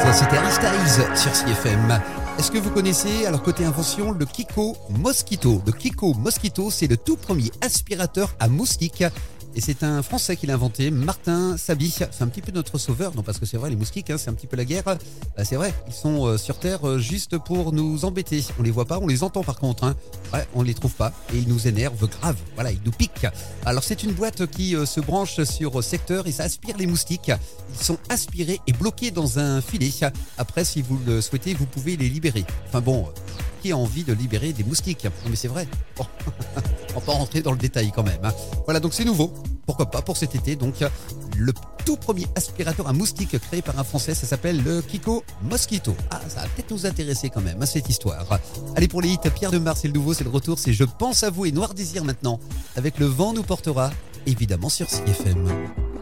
c'était Harry Styles sur CFM. Est-ce que vous connaissez, alors côté invention, le Kiko Mosquito? Le Kiko Mosquito, c'est le tout premier aspirateur à moustiques. Et c'est un Français qui l'a inventé, Martin Saby. C'est un petit peu notre sauveur, non parce que c'est vrai, les moustiques, c'est un petit peu la guerre. C'est vrai, ils sont sur Terre juste pour nous embêter. On les voit pas, on les entend par contre. Ouais, on les trouve pas et ils nous énervent grave. Voilà, ils nous piquent. Alors c'est une boîte qui se branche sur secteur et ça aspire les moustiques. Ils sont aspirés et bloqués dans un filet. Après, si vous le souhaitez, vous pouvez les libérer. Enfin bon, qui a envie de libérer des moustiques? Non mais c'est vrai. Bon. On va pas rentrer dans le détail quand même. Voilà, donc c'est nouveau. Pourquoi pas pour cet été. Donc le tout premier aspirateur à moustiques créé par un Français, ça s'appelle le Kiko Mosquito. Ah, ça va peut-être nous intéresser quand même, cette histoire. Allez, pour les hits, Pierre Demar, c'est le nouveau, c'est le retour, c'est Je pense à vous et Noir Désir maintenant. Avec Le vent nous portera, évidemment sur CFM.